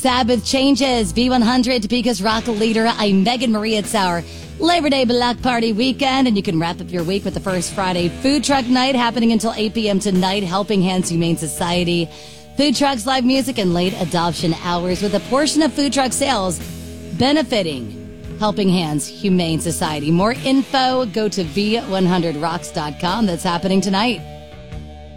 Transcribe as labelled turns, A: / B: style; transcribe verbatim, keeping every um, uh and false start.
A: Sabbath changes. V one hundred, Topeka's rock leader. I'm Megan Marie. It's our Labor Day Block Party weekend, and you can wrap up your week with the First Friday Food Truck Night happening until eight p.m. tonight. Helping Hands Humane Society. Food trucks, live music, and late adoption hours with a portion of food truck sales benefiting Helping Hands Humane Society. More info, go to V one hundred rocks dot com. That's happening tonight.